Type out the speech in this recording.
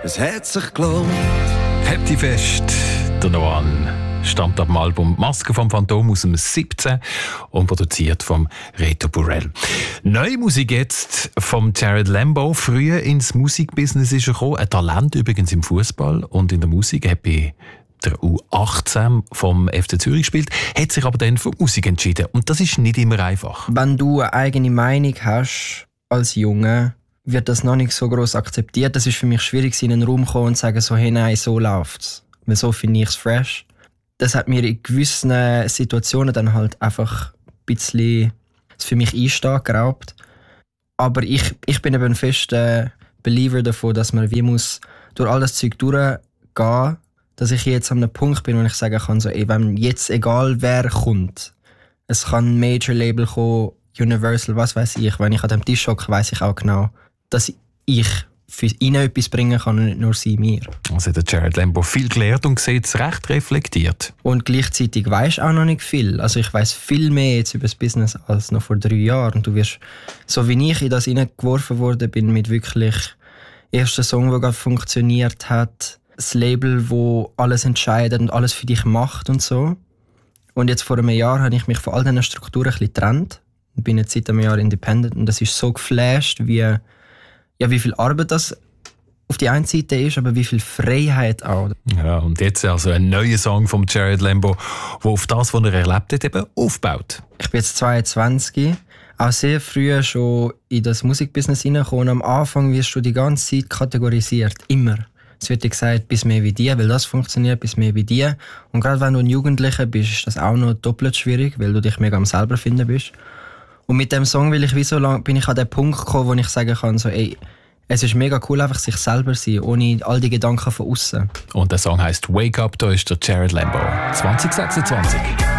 es hat sich gelohnt. Happy Fest, der Noan. Stammt ab dem Album «Maske vom Phantom» aus dem 17 und produziert vom Reto Burrell. Neue Musik jetzt vom Jared Lambo. Früher ins Musikbusiness ist er gekommen. Ein Talent übrigens im Fußball und in der Musik. Er hat bei der U18 vom FC Zürich gespielt, hat sich aber dann für Musik entschieden. Und das ist nicht immer einfach. Wenn du eine eigene Meinung hast als Junge, wird das noch nicht so gross akzeptiert. Das ist für mich schwierig, in einen Raum zu kommen und zu sagen, so, hey, nein, so läuft's. Weil so finde ich es fresh. Das hat mir in gewissen Situationen dann halt einfach ein bisschen für mich Einstehen geraubt. Aber ich bin eben ein fester Believer davon, dass man wie muss durch all das Zeug durchgehen, dass ich jetzt an einem Punkt bin, wo ich sagen kann, so, ey, wenn jetzt egal wer kommt, es kann ein Major-Label kommen, Universal, was weiß ich, wenn ich an dem Tisch hocke, weiss ich auch genau, dass ich für ihn etwas bringen kann und nicht nur sie mir. Also hat der Jared Lambo viel gelernt und sieht es recht reflektiert. Und gleichzeitig weisst auch noch nicht viel. Also ich weiss viel mehr jetzt über das Business als noch vor 3 Jahren. Und du wirst, so wie ich in das hineingeworfen worden bin, mit wirklich ersten Song, der gerade funktioniert hat, das Label, wo alles entscheidet und alles für dich macht und so. Und jetzt vor einem Jahr habe ich mich von all diesen Strukturen ein bisschen getrennt. Ich bin jetzt seit einem Jahr independent und das ist so geflasht, wie viel Arbeit das auf die einen Seite ist, aber wie viel Freiheit auch. Ja, und jetzt also ein neuer Song von Jared Lambo, der auf das, was er erlebt hat, eben aufbaut. Ich bin jetzt 22, auch sehr früh schon in das Musikbusiness hineingekommen. Am Anfang wirst du die ganze Zeit kategorisiert, immer. Es wird dir gesagt, bis mehr wie die, weil das funktioniert, bis mehr wie die. Und gerade wenn du ein Jugendlicher bist, ist das auch noch doppelt schwierig, weil du dich mega am selber finden bist. Und mit dem Song bin ich an den Punkt gekommen, wo ich sagen kann, so, ey, es ist mega cool, einfach sich selber zu sein, ohne all die Gedanken von außen. Und der Song heisst «Wake Up», da ist der Jared Lambo. 2026.